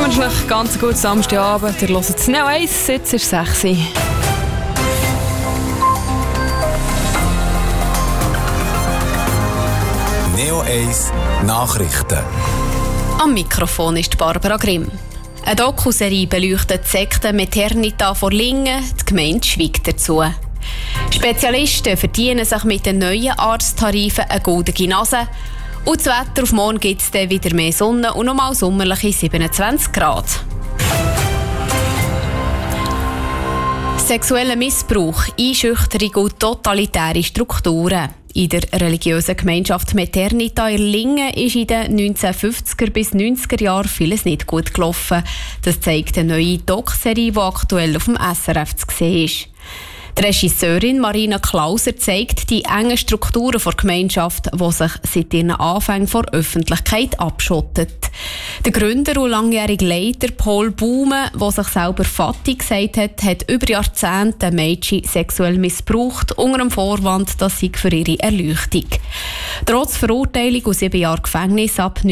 wünsche euch ganz guten Samstagabend. Ihr hört es Neo 1, jetzt ist 6 Uhr. Neo 1 Nachrichten. Am Mikrofon ist Barbara Grimm. Eine Dokuserie beleuchtet die Sekte Maternita vor Lingen, die Gemeinde schweigt dazu. Spezialisten verdienen sich mit den neuen Arzttarifen eine goldene Nase. Und das Wetter auf morgen gibt es dann wieder mehr Sonne und nochmal sommerliche 27 Grad. Sexueller Missbrauch, Einschüchterung und totalitäre Strukturen. In der religiösen Gemeinschaft Maternita in Lingen ist in den 1950er bis 90er Jahren vieles nicht gut gelaufen. Das zeigt eine neue Doc-Serie, die aktuell auf dem SRF zu sehen ist. Die Regisseurin Marina Klauser zeigt die engen Strukturen der Gemeinschaft, die sich seit ihren Anfängen vor der Öffentlichkeit abschottet. Der Gründer und langjährige Leiter Paul Baume, der sich selber Vati gesagt hat, hat über Jahrzehnte Mädchen sexuell missbraucht, unter dem Vorwand, dass sie für ihre Erleuchtung. Trotz Verurteilung und 7 Jahren Gefängnis ab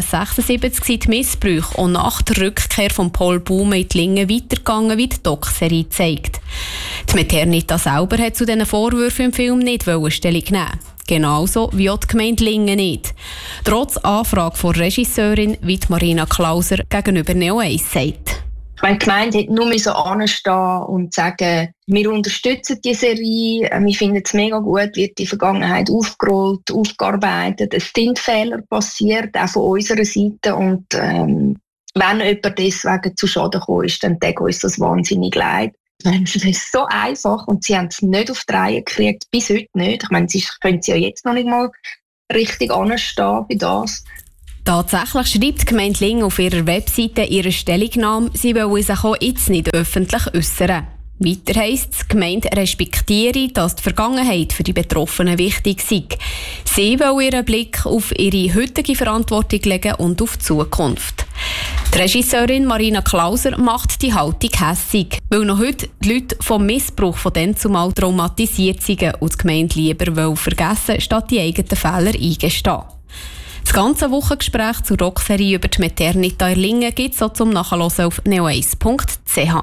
1976 sind die Missbrauche und nach der Rückkehr von Paul Baume in die Lingen weitergegangen, wie die Doc-Serie zeigt. Die Maternita selber hat zu diesen Vorwürfen im Film nicht Stellung nehmen. Genauso wie auch die Gemeinde Lingen nicht. Trotz Anfrage von Regisseurin, wie Marina Klauser gegenüber Neo 1 sagt. Die Gemeinde hätte nur anstehen und sagen, wir unterstützen die Serie, wir finden es mega gut, wird die Vergangenheit aufgerollt, aufgearbeitet. Es sind Fehler passiert, auch von unserer Seite. Und wenn jemand deswegen zu Schaden gekommen ist, dann tut uns das wahnsinnig leid. Es ist so einfach und sie haben es nicht auf die Reihe gekriegt, bis heute nicht. Ich meine, sie können ja jetzt noch nicht mal richtig anstehen bei das. Tatsächlich schreibt die Gemeinde Lingen auf ihrer Webseite ihre Stellungnahme, sie wollen sich auch jetzt nicht öffentlich äußern. Weiter heisst es, die Gemeinde respektiere, dass die Vergangenheit für die Betroffenen wichtig sei. Sie wollen ihren Blick auf ihre heutige Verantwortung legen und auf die Zukunft. Die Regisseurin Marina Klauser macht die Haltung hässig, weil noch heute die Leute vom Missbrauch von dann zumal traumatisiert sind und die Gemeinde lieber vergessen, statt die eigenen Fehler eingestehen. Das ganze Wochengespräch zur Doc-Serie über die Maternita in Lingen gibt es auch zum Nachhören auf neo1.ch.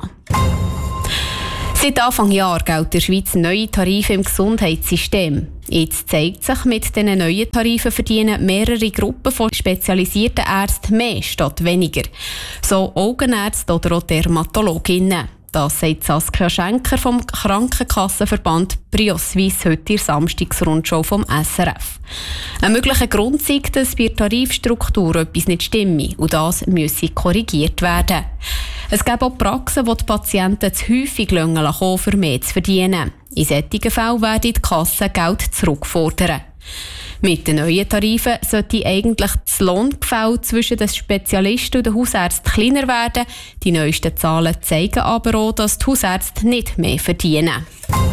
Seit Anfang Jahr gelten in der Schweiz neue Tarife im Gesundheitssystem. Jetzt zeigt sich, mit diesen neuen Tarifen verdienen mehrere Gruppen von spezialisierten Ärzten mehr statt weniger. So Augenärzte oder auch Dermatologinnen. Das sagt Saskia Schenker vom Krankenkassenverband Prioswiss heute in der Samstagsrundschau vom SRF. Ein möglicher Grund sei, dass bei der Tarifstruktur etwas nicht stimme und das müsse korrigiert werden. Es gibt auch Praxen, wo die Patienten zu häufig kommen, für mehr zu verdienen. In solchen Fällen werden die Kassen Geld zurückfordern. Mit den neuen Tarifen sollte eigentlich das Lohngefälle zwischen den Spezialisten und den Hausärzten kleiner werden. Die neuesten Zahlen zeigen aber auch, dass die Hausärzte nicht mehr verdienen.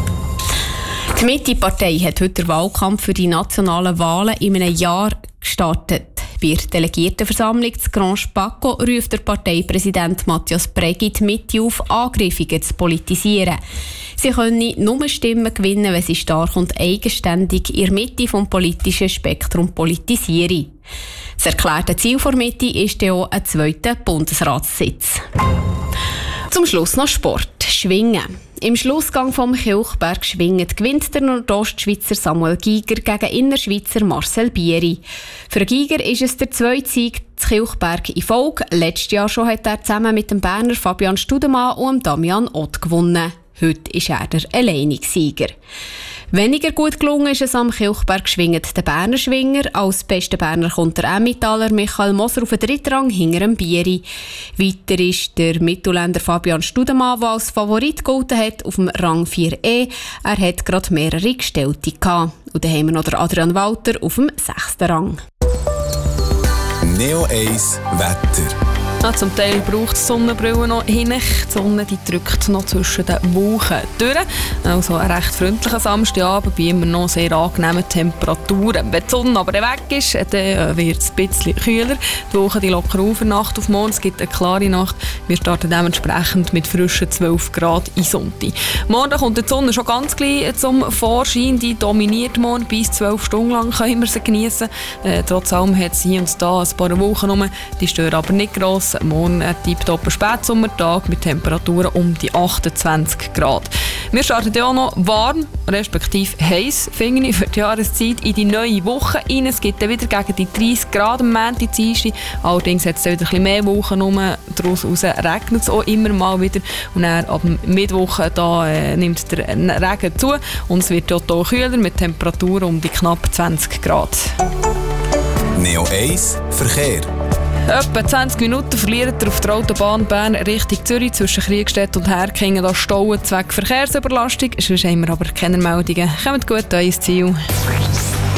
Die Mitte-Partei hat heute den Wahlkampf für die nationalen Wahlen in einem Jahr gestartet. Bei der Delegiertenversammlung zu Grand Spacco ruft der Parteipräsident Matthias Breggi die Mitte auf, Angriffungen zu politisieren. Sie können nur Stimmen gewinnen, wenn sie stark und eigenständig in der Mitte des politischen Spektrums politisieren. Das erklärte Ziel der Mitte ist ja auch ein zweiter Bundesratssitz. Zum Schluss noch Sport. Schwingen. Im Schlussgang vom Kilchberg Schwingen gewinnt der Nordostschweizer Samuel Giger gegen Innerschweizer Marcel Bieri. Für Giger ist es der zweite Sieg zu Kilchberg in Folge. Letztes Jahr schon hat er zusammen mit dem Berner Fabian Studemann und Damian Ott gewonnen. Heute ist er der alleinige Sieger. Weniger gut gelungen ist es am Kilchberg schwingend der Berner Schwinger. Als bester Berner kommt der Emmentaler Michael Moser auf den dritten Rang hinter dem Bieri. Weiter ist der Mittelländer Fabian Studemann, der als Favorit gegolten hat, auf dem Rang 4E. Er hat gerade mehrere Gestellte gehabt. Und dann haben wir noch den Adrian Walter auf dem 6. Rang. Neo 1 Wetter. Ja, zum Teil braucht es Sonnenbrille noch hin. Die Sonne die drückt noch zwischen den Wolken durch. Also ein recht freundlicher Samstagabend bei immer noch sehr angenehmen Temperaturen. Wenn die Sonne aber weg ist, dann wird es ein bisschen kühler. Die Wolken die locker auf Nacht auf morgen. Es gibt eine klare Nacht. Wir starten dementsprechend mit frischen 12 Grad in Sonntag. Morgen kommt die Sonne schon ganz gleich zum Vorschein. Die dominiert morgen bis 12 Stunden lang können wir sie geniessen. Trotz allem hat es hier und da ein paar Wolken rum. Die stören aber nicht gross. Strasse. Morgen ein tipptopper Spätsommertag mit Temperaturen um die 28 Grad. Wir starten ja auch noch warm, respektive heiß, finde ich, für die Jahreszeit in die neue Woche rein. Es gibt dann wieder gegen die 30 Grad am Montag, Dienstag. Allerdings hat es dann wieder ein bisschen mehr Wochen rum. Daraus regnet es auch immer mal wieder. Und dann ab Mittwoch nimmt der Regen zu und es wird dort auch kühler mit Temperaturen um die knapp 20 Grad. Neo 1 Verkehr. Etwa 20 Minuten verliert ihr auf der Autobahn Bern Richtung Zürich zwischen Kriegstedt und Herkingen. Da stauen zwecks Verkehrsüberlastung. Sonst haben wir aber keine Meldungen. Kommt gut an ins Ziel.